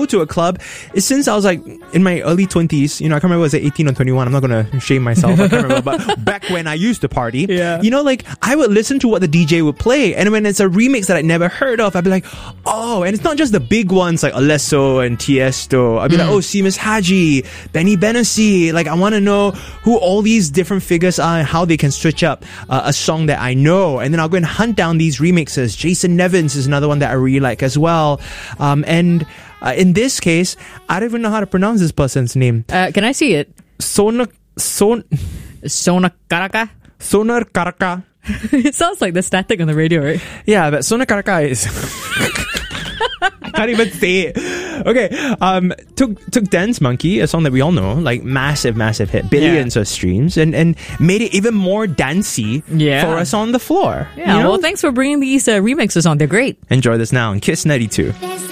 to a club is since I was like in my early 20s. You know, I can't remember was it 18 or 21. I'm not going to shame myself. I can't remember. But back when I used to party, you know, like I would listen to what the DJ would play. And when it's a remix that I'd never heard of, I'd be like, oh, and it's not just the big ones like Alesso and Tiesto. I'd be like, oh, Seamus Haji, Benny Benassi. Like I want to know who all these different figures are and how they can switch up a song that I know. And then I'll go and hunt down these remixes. Jason Nevins is another one that I really like as well. In this case, I don't even know how to pronounce this person's name. Can I see it? Sonar Karaka? Sonar Karaka. It sounds like the static on the radio, right? Yeah, but Sonar Karaka is... I can't even say it. Okay, took Dance Monkey, a song that we all know, like massive hit, billions of streams, and made it even more dancey for us on the floor. Yeah, you know? Well, thanks for bringing these remixes on. They're great. Enjoy this now on Kiss 92.